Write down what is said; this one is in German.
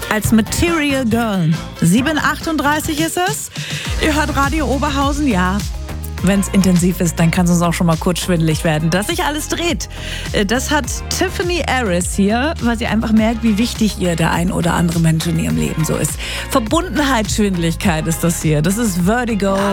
als Material Girl. 7:38 ist es. Ihr hört Radio Oberhausen, ja. Wenn es intensiv ist, dann kann es uns auch schon mal kurz schwindelig werden. Dass sich alles dreht, das hat Tiffany Harris hier, weil sie einfach merkt, wie wichtig ihr der ein oder andere Mensch in ihrem Leben so ist. Verbundenheit, Schwindeligkeit ist das hier. Das ist Vertigo.